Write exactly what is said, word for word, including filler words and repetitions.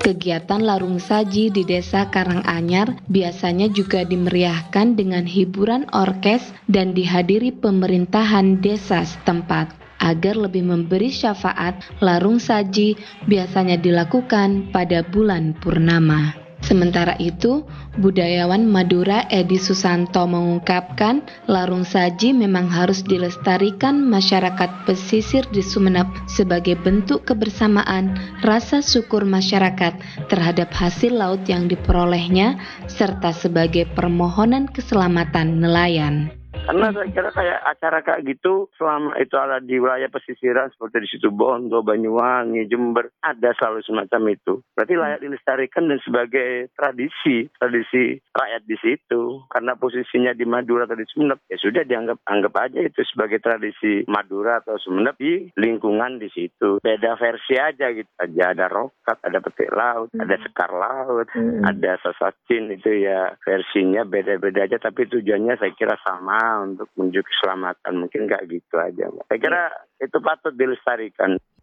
Kegiatan larung saji di Desa Karanganyar biasanya juga dimeriahkan dengan hiburan orkes dan dihadiri pemerintahan desa setempat. Agar lebih memberi syafaat, larung saji biasanya dilakukan pada bulan purnama. Sementara itu, budayawan Madura Edi Susanto mengungkapkan larung saji memang harus dilestarikan masyarakat pesisir di Sumeneb sebagai bentuk kebersamaan rasa syukur masyarakat terhadap hasil laut yang diperolehnya serta sebagai permohonan keselamatan nelayan. Karena saya kira kayak acara kayak gitu selama itu ada di wilayah pesisiran seperti di Situbondo, Banyuwangi, Jember, ada selalu semacam itu. Berarti layak dilestarikan dan sebagai tradisi, tradisi rakyat di situ. Karena posisinya di Madura atau di Sumeneb, ya sudah dianggap anggap aja itu sebagai tradisi Madura atau Sumeneb di lingkungan di situ. Beda versi aja gitu aja, ada rokat, ada petik laut, hmm. ada sekar laut, hmm. ada sasacin, itu ya versinya beda-beda aja tapi tujuannya saya kira sama untuk menuju keselamatan, mungkin nggak gitu aja. Saya kira itu patut dilestarikan.